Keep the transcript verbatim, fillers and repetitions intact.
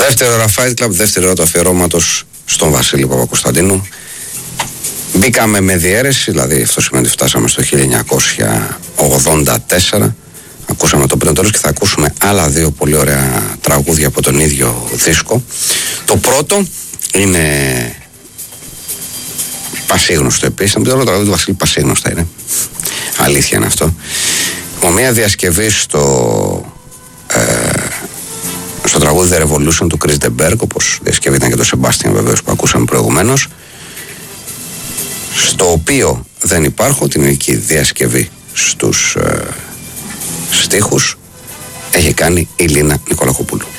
Δεύτερο ώρα Fight Club, δεύτερη ώρα του αφιερώματος στον Βασίλη Παπακοσταντίνου. Μπήκαμε με διαίρεση, δηλαδή αυτό σημαίνει ότι φτάσαμε στο χίλια εννιακόσια ογδόντα τέσσερα. Ακούσαμε το πριν τέλος και θα ακούσουμε άλλα δύο πολύ ωραία τραγούδια από τον ίδιο δίσκο. Το πρώτο είναι πασίγνωστο επίσης. Από το τραγούδι του Βασίλη πασίγνωστα είναι. Αλήθεια είναι αυτό. Με μια διασκευή στο, ε, στο τραγούδι The Revolution του Chris de Berg, όπως διασκευή ήταν και το Sebastian βεβαίως που ακούσαμε προηγουμένως, στο οποίο δεν υπάρχω, την ειδική διασκευή στους ε, στίχους έχει κάνει η Λίνα Νικολακοπούλου.